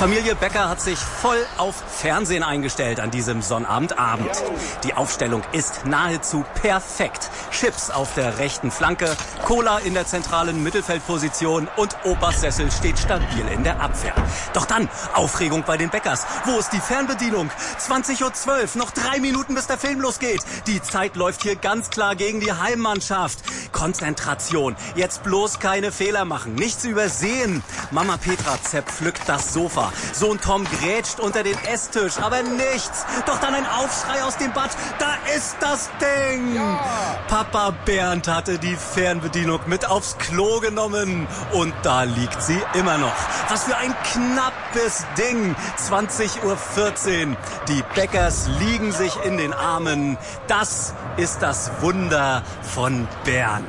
Familie Becker hat sich voll auf Fernsehen eingestellt an diesem Sonnabendabend. Die Aufstellung ist nahezu perfekt. Chips auf der rechten Flanke, Cola in der zentralen Mittelfeldposition und Opas Sessel steht stabil in der Abwehr. Doch dann Aufregung bei den Beckers. Wo ist die Fernbedienung? 20:12 Uhr, noch 3 Minuten, bis der Film losgeht. Die Zeit läuft hier ganz klar gegen die Heimmannschaft. Konzentration, jetzt bloß keine Fehler machen, nichts übersehen. Mama Petra zerpflückt das Sofa. Sohn Tom grätscht unter den Esstisch, aber nichts. Doch dann ein Aufschrei aus dem Bad. Da ist das Ding! Ja. Papa Bernd hatte die Fernbedienung mit aufs Klo genommen. Und da liegt sie immer noch. Was für ein knappes Ding. 20:14 Uhr. Die Beckers liegen sich in den Armen. Das ist das Wunder von Bernd.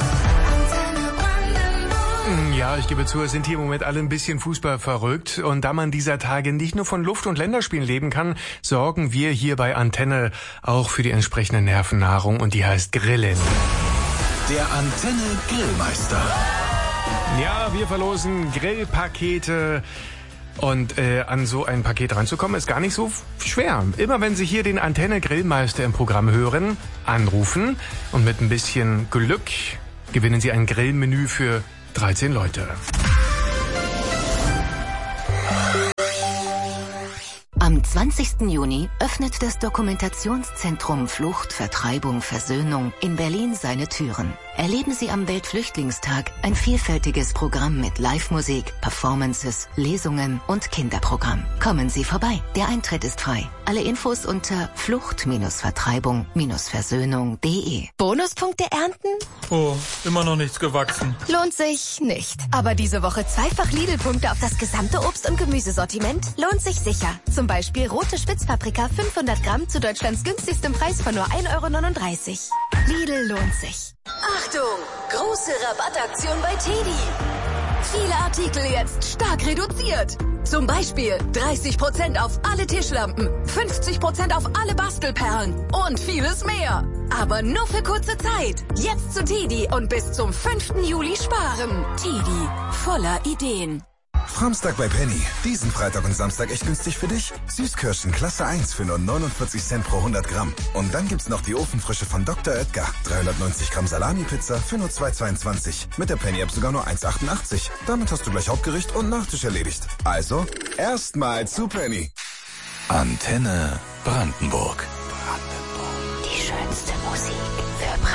Ja, ich gebe zu, es sind hier im Moment alle ein bisschen Fußball verrückt. Und da man dieser Tage nicht nur von Luft- und Länderspielen leben kann, sorgen wir hier bei Antenne auch für die entsprechende Nervennahrung und die heißt Grillen. Der Antenne Grillmeister. Ja, wir verlosen Grillpakete. Und an so ein Paket ranzukommen, ist gar nicht so schwer. Immer wenn Sie hier den Antenne Grillmeister im Programm hören, anrufen und mit ein bisschen Glück gewinnen Sie ein Grillmenü für 13 Leute. Am 20. Juni öffnet das Dokumentationszentrum Flucht, Vertreibung, Versöhnung in Berlin seine Türen. Erleben Sie am Weltflüchtlingstag ein vielfältiges Programm mit Live-Musik, Performances, Lesungen und Kinderprogramm. Kommen Sie vorbei. Der Eintritt ist frei. Alle Infos unter flucht-vertreibung-versöhnung.de. Bonuspunkte ernten? Oh, immer noch nichts gewachsen. Lohnt sich nicht. Aber diese Woche zweifach Lidl-Punkte auf das gesamte Obst- und Gemüsesortiment lohnt sich sicher. Zum Beispiel rote Spitzpaprika 500 Gramm zu Deutschlands günstigstem Preis von nur 1,39 €. Lidl lohnt sich. Achtung! Große Rabattaktion bei Teddy. Viele Artikel jetzt stark reduziert. Zum Beispiel 30% auf alle Tischlampen, 50% auf alle Bastelperlen und vieles mehr. Aber nur für kurze Zeit. Jetzt zu Teddy und bis zum 5. Juli sparen. Teddy, voller Ideen. Framstag bei Penny. Diesen Freitag und Samstag echt günstig für dich. Süßkirschen Klasse 1 für nur 49 Cent pro 100 Gramm. Und dann gibt's noch die Ofenfrische von Dr. Oetker. 390 Gramm Salami-Pizza für nur 2,22. Mit der Penny-App sogar nur 1,88. Damit hast du gleich Hauptgericht und Nachtisch erledigt. Also, erstmal zu Penny. Antenne Brandenburg. Die schönste Musik.